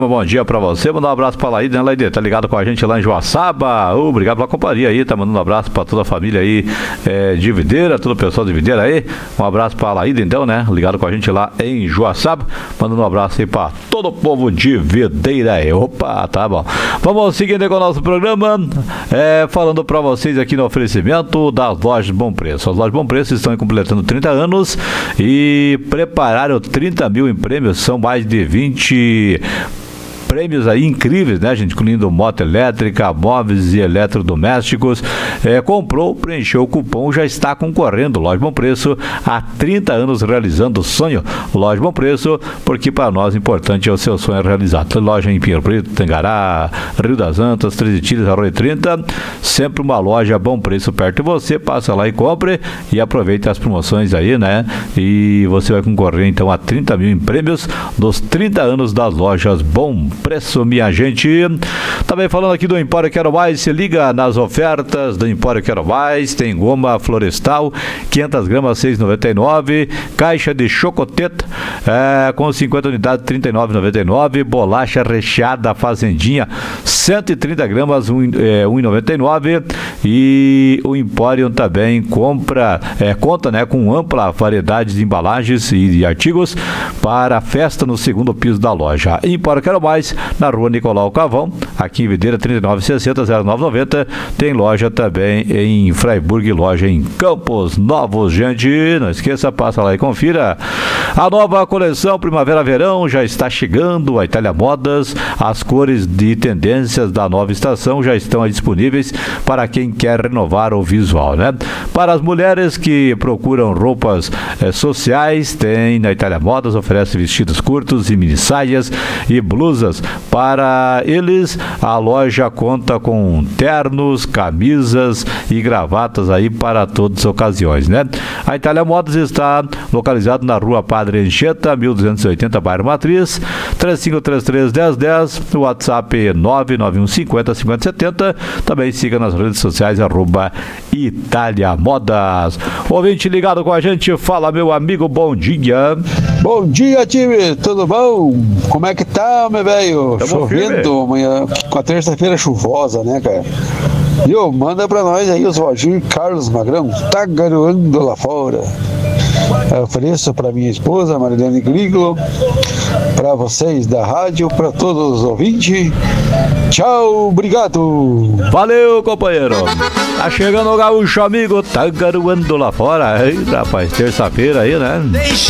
Bom dia pra você, mandar um abraço pra Laíde, né, Laíde? Tá ligado com a gente lá em Joaçaba. Obrigado pela companhia aí, tá mandando um abraço pra toda a família aí de Videira, todo o pessoal de Videira aí. Um abraço pra Laíde então, né? Ligado com a gente lá em Joaçaba. Mandando um abraço aí pra todo o povo de Videira aí. Opa, tá bom. Vamos seguindo aí com o nosso programa, falando pra vocês aqui no oferecimento das lojas Bom Preço. As lojas Bom Preço estão completando 30 anos e prepararam 30 mil em prêmios, são mais de 20 prêmios aí incríveis, né, gente? Incluindo moto elétrica, móveis e eletrodomésticos. Comprou, preencheu o cupom, já está concorrendo. Loja Bom Preço, há 30 anos realizando o sonho. Loja Bom Preço, porque para nós importante é o seu sonho realizado. Loja em Pinheiro Preto, Tangará, Rio das Antas, Três Itilhas, Arroio 30. Sempre uma loja Bom Preço perto de você. Passa lá e compre e aproveite as promoções aí, né? E você vai concorrer então a 30 mil em prêmios dos 30 anos das lojas Bom Preço, minha gente. Também falando aqui do Empório Quero Mais, se liga nas ofertas do Empório Quero Mais. Tem goma florestal 500 gramas 6,99, caixa de chocoteta com 50 unidades 39,99, bolacha recheada Fazendinha 130 gramas 1,99. E o Empório também conta, né, com ampla variedade de embalagens e de artigos para a festa no segundo piso da loja. Empório Quero Mais, na rua Nicolau Cavão, aqui em Videira, 3960-0990. Tem loja também em Freiburg, loja em Campos Novos, gente. Não esqueça, passa lá e confira. A nova coleção Primavera-Verão já está chegando. A Itália Modas, as cores de tendências da nova estação já estão disponíveis para quem quer renovar o visual, né? Para as mulheres que procuram roupas sociais, tem na Itália Modas, oferece vestidos curtos e mini saias e blusas. Para eles, a loja conta com ternos, camisas e gravatas aí para todas as ocasiões, né? A Itália Modas está localizada na rua Padre Anchieta, 1280, bairro Matriz, 3533-1010, WhatsApp 99150-5070. Também siga nas redes sociais, @Itália Modas. Ouvinte ligado com a gente, fala meu amigo, bom dia. Bom dia, time, tudo bom? Como é que tá, meu velho? Chovendo amanhã, com a terça-feira chuvosa, né, cara? Viu? Manda pra nós aí os Valdir Carlos Magrão, tá garoando lá fora. Eu ofereço pra minha esposa, Marilene Griglo, pra vocês da rádio, pra todos os ouvintes. Tchau, obrigado. Valeu, companheiro. Tá chegando o gaúcho, amigo, tá garoando lá fora. Ei, rapaz, terça-feira aí, né?